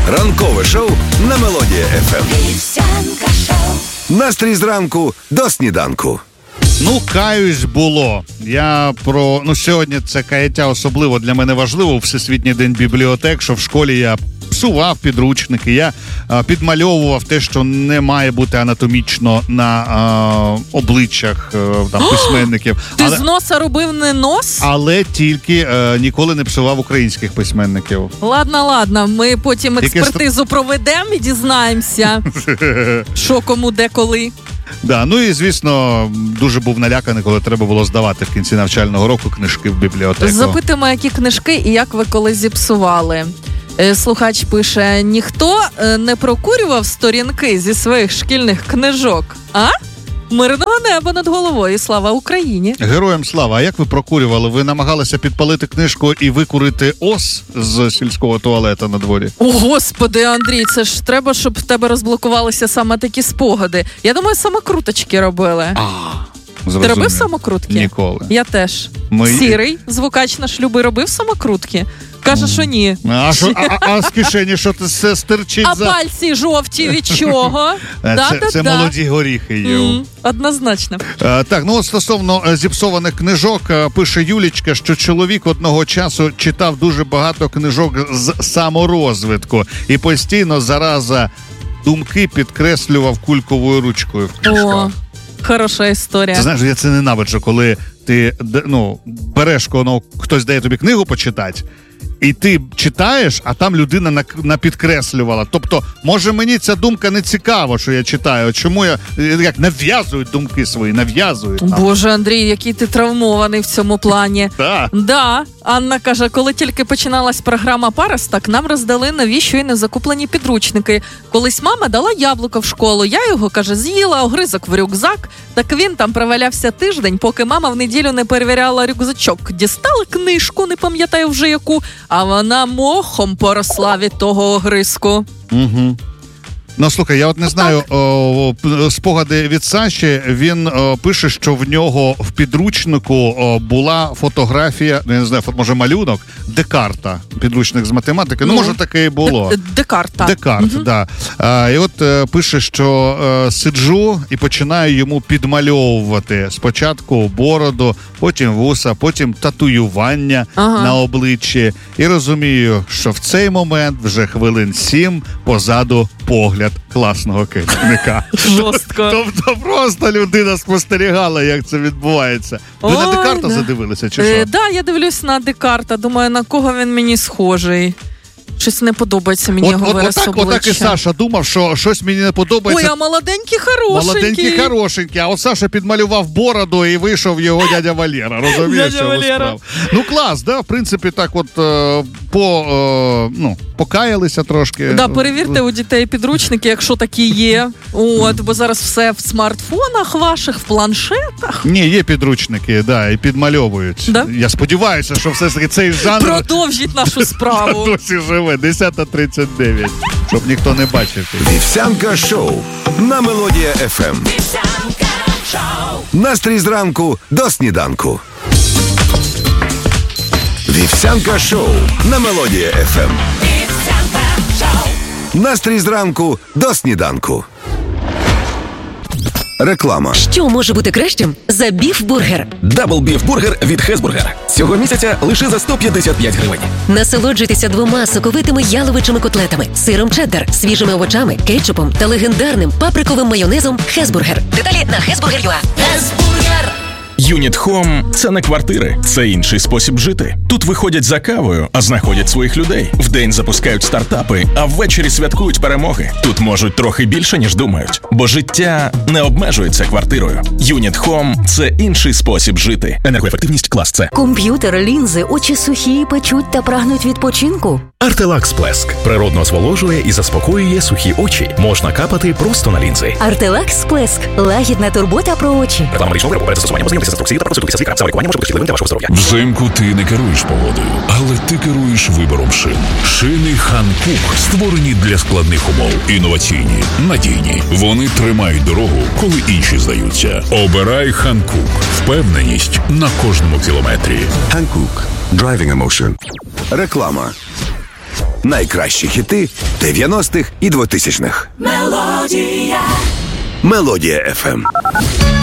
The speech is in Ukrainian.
Ранкове шоу на Мелодія ФМ. Настрій зранку до сніданку. Каюсь було. Сьогодні це каяття особливо для мене важливо. Всесвітній день бібліотек, що в школі я псував підручники, я підмальовував те, що не має бути анатомічно на обличчях письменників. Ти з носа робив не нос? Але тільки ніколи не псував українських письменників. Ладно, ми потім експертизу проведемо і дізнаємося, що кому де коли. Да, і, звісно, дуже був наляканий, коли треба було здавати в кінці навчального року книжки в бібліотеку. Запитуємо, які книжки і як ви коли зіпсували. Слухач пише, ніхто не прокурював сторінки зі своїх шкільних книжок, а? Мирного неба над головою, слава Україні. Героям слава. А як ви прокурювали? Ви намагалися підпалити книжку і викурити ос з сільського туалета на дворі? О, Господи, Андрій, це ж треба, щоб в тебе розблокувалися саме такі спогади. Я думаю, самокруточки робили. Ти робив самокрутки? Ніколи. Я теж. Сірий, звукач на шлюби, робив самокрутки? Каже, що ні. А з кишені що це стирчить? А пальці жовті від чого? Це молоді горіхи є. Однозначно. Так, стосовно зіпсованих книжок, пише Юлічка, що чоловік одного часу читав дуже багато книжок з саморозвитку і постійно зараза думки підкреслював кульковою ручкою в книжках. Хороша історія. Ти знаєш, я це ненавиджу, коли ти береш, хтось дає тобі книгу почитати, і ти читаєш, а там людина напідкреслювала. Тобто, може мені ця думка не цікава, що я читаю. Чому нав'язують думки свої, нав'язують. Боже, Андрій, який ти травмований в цьому плані. Да. Анна каже, коли тільки починалась програма «Паросток», нам роздали нові щойно закуплені підручники. Колись мама дала яблуко в школу, я його, каже, з'їла, огризок в рюкзак. Так він там провалявся тиждень, поки мама в неділю не перевіряла рюкзачок. Дістали книжку, не пам'ятаю вже яку, а вона мохом поросла від того огризку. Угу. Слухай, я не знаю, спогади від Саші, він пише, що в нього в підручнику була фотографія, не знаю, може малюнок, Декарта, підручник з математики, може таке і було. Декарт, да. І от пише, що сиджу і починаю йому підмальовувати спочатку бороду, потім вуса, потім татуювання на обличчі. І розумію, що в цей момент вже хвилин 7 позаду погляд класного керівника. Жорстко. Тобто просто людина спостерігала, як це відбувається. Ви на Декарта задивилися, чи що? Да, я дивлюсь на Декарта. Думаю, на кого він мені схожий. Щось не подобається мені його вираз обличчя. Отак і Саша думав, що щось мені не подобається. Ой, а молоденький хорошенький. А от Саша підмалював бороду і вийшов його дядя Валера. Розумієш, що справа. Клас, да, в принципі, так от покаялися трошки. Да, перевірте у дітей підручники, якщо такі є. Бо зараз все в смартфонах ваших, в планшетах. Ні, є підручники, да, і підмальовують. Да? Я сподіваюся, що все ж таки цей жанр продовжить нашу справу. Досі живе. 10:39, щоб ніхто не бачив. Вівсянка шоу на Мелодія ФМ. Настрій зранку до сніданку. Вівсянка шоу на Мелодія ФМ. Настрій зранку до сніданку. Реклама. Що може бути кращим за біф-бургер? Дабл біф-бургер від Хезбургер. Цього місяця лише за 155 гривень. Насолоджуйтеся 2 соковитими яловичими котлетами, сиром чеддер, свіжими овочами, кетчупом та легендарним паприковим майонезом Хезбургер. Деталі на Хезбургер.ua. Хезбургер! Юніт Хом – це не квартири, це інший спосіб жити. Тут виходять за кавою, а знаходять своїх людей. Вдень запускають стартапи, а ввечері святкують перемоги. Тут можуть трохи більше, ніж думають. Бо життя не обмежується квартирою. Юніт Хом – це інший спосіб жити. Енергоефективність клас С. Комп'ютер, лінзи, очі сухі, печуть та прагнуть відпочинку? Артелакс Сплеск природно зволожує і заспокоює сухі очі. Можна капати просто на лінзи. Артелакс Сплеск – лагідна турбота про очі. Реклама медичного виробу перед застосуванням ознайомтеся з інструкцією та процедурки лікаря. Саме лікування може бути шкідливим для вашого здоров'я. Взимку ти не керуєш погодою, але ти керуєш вибором шин. Шини Ханкук створені для складних умов. Інноваційні, надійні. Вони тримають дорогу, коли інші здаються. Обирай Ханкук. Впевненість на кожному кілометрі. Ханкук. Driving emotion. Реклама. Найкращі хіти 90-х і 2000-х. Мелодія. Мелодія FM.